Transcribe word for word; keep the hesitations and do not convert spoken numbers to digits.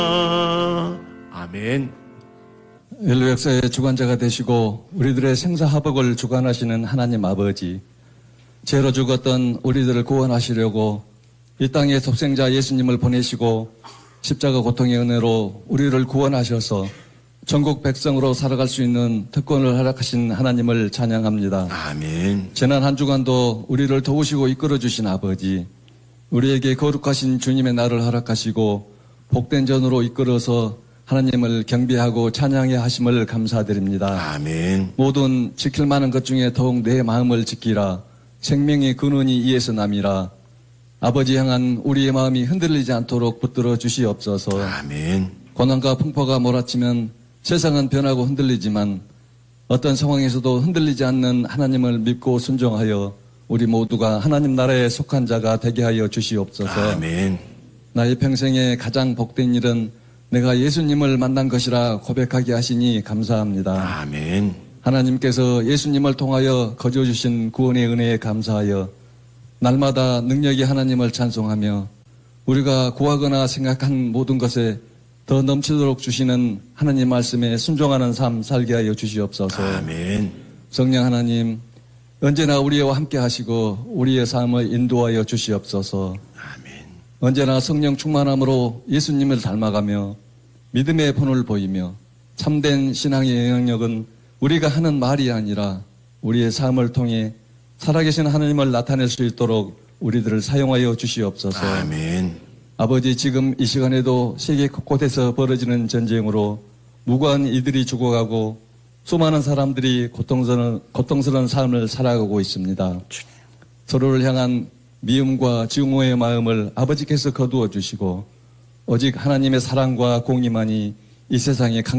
아멘. 인류 역사의 주관자가 되시고 우리들의 생사화복을 주관하시는 하나님 아버지, 죄로 죽었던 우리들을 구원하시려고 이 땅에 독생자 예수님을 보내시고 십자가 고통의 은혜로 우리를 구원하셔서 전국 백성으로 살아갈 수 있는 특권을 허락하신 하나님을 찬양합니다. 아멘. 지난 한 주간도 우리를 도우시고 이끌어주신 아버지, 우리에게 거룩하신 주님의 날을 허락하시고 복된 전으로 이끌어서 하나님을 경배하고 찬양해 하심을 감사드립니다. 아멘. 모든 지킬 만한 것 중에 더욱 내 마음을 지키라. 생명의 근원이 이에서 남이라. 아버지 향한 우리의 마음이 흔들리지 않도록 붙들어 주시옵소서. 아멘. 고난과 풍파가 몰아치면 세상은 변하고 흔들리지만 어떤 상황에서도 흔들리지 않는 하나님을 믿고 순종하여 우리 모두가 하나님 나라에 속한 자가 되게 하여 주시옵소서. 아멘. 나의 평생에 가장 복된 일은 내가 예수님을 만난 것이라 고백하게 하시니 감사합니다. 아멘. 하나님께서 예수님을 통하여 거저주신 구원의 은혜에 감사하여 날마다 능력의 하나님을 찬송하며 우리가 구하거나 생각한 모든 것에 더 넘치도록 주시는 하나님 말씀에 순종하는 삶 살게 하여 주시옵소서. 아멘. 성령 하나님, 언제나 우리와 함께 하시고 우리의 삶을 인도하여 주시옵소서. 아멘. 언제나 성령 충만함으로 예수님을 닮아가며 믿음의 본을 보이며 참된 신앙의 영향력은 우리가 하는 말이 아니라 우리의 삶을 통해 살아계신 하나님을 나타낼 수 있도록 우리들을 사용하여 주시옵소서. 아멘. 아버지, 지금 이 시간에도 세계 곳곳에서 벌어지는 전쟁으로 무고한 이들이 죽어가고 수많은 사람들이 고통스러운, 고통스러운 삶을 살아가고 있습니다. 서로를 향한 미움과 증오의 마음을 아버지께서 거두어 주시고 오직 하나님의 사랑과 공의만이 이 세상에 강